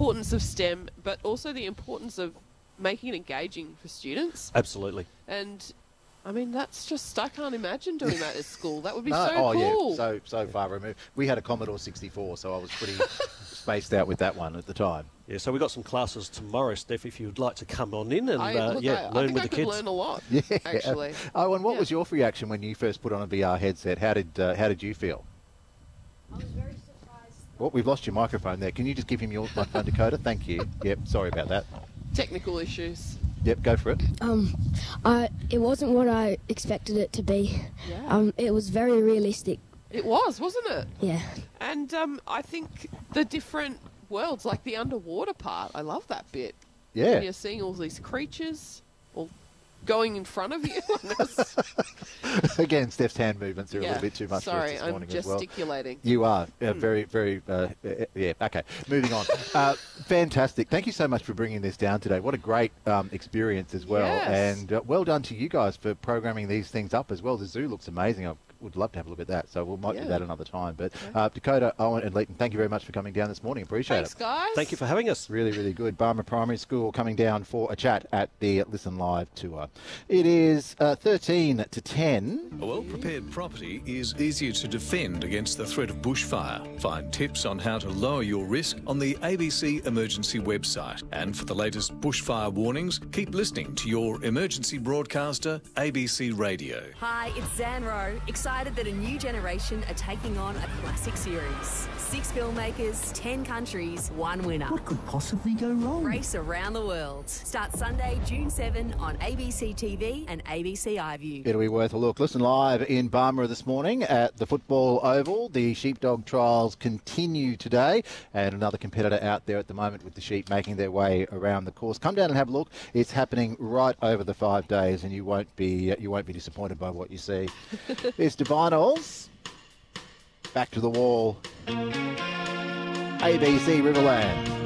importance of STEM, but also the importance of making it engaging for students. Absolutely. And I mean, that's just, I can't imagine doing that at school. That would be Oh, cool. yeah, so far removed. We had a Commodore 64, so I was pretty spaced out with that one at the time. Yeah, so we've got some classes tomorrow, Steph, if you'd like to come on in and I learn think with I the could kids. learn a lot, Yeah. actually. Oh, and what Yeah. was your reaction when you first put on a VR headset? How did you feel? I was very surprised. Well, we've lost your microphone there. Can you just give him your microphone, Dakota? Thank you. Yep, sorry about that. Technical issues. Yep, go for it. It wasn't what I expected it to be. Yeah. It was very realistic. It was, wasn't it? Yeah. And I think the different worlds, like the underwater part, I love that bit. Yeah. When you're seeing all these creatures all going in front of you. Again, Steph's hand movements are a Yeah. little bit too much for us Sorry, this I'm morning as well. gesticulating. You are very, very, yeah. Okay, moving on. Fantastic. Thank you so much for bringing this down today. What a great experience as well, Yes. and well done to you guys for programming these things up as well. The zoo looks amazing. I would love to have a look at that, so we might do Yeah. that another time. But Dakota, Owen, and Leighton, thank you very much for coming down this morning. Appreciate Thanks, it. guys. Thank you for having us. Really, really good. Barmer Primary School coming down for a chat at the Listen Live tour. It is 13 to 10. A well-prepared property is easier to defend against the threat of bushfire. Find tips on how to lower your risk on the ABC Emergency website. And for the latest bushfire warnings, keep listening to your emergency broadcaster, ABC Radio. Hi, it's Zan Rowe. Excited that a new generation are taking on a classic series. 6 filmmakers, 10 countries, 1 winner. What could possibly go wrong? Race around the world. Starts Sunday, June 7 on ABC TV and ABC iView. It'll be worth a look. Listen live in Barmera this morning at the Football Oval. The sheepdog trials continue today, and another competitor out there at the moment with the sheep making their way around the course. Come down and have a look. It's happening right over the 5 days, and you won't be disappointed by what you see. It's Divinals. Back to the wall. ABC Riverland.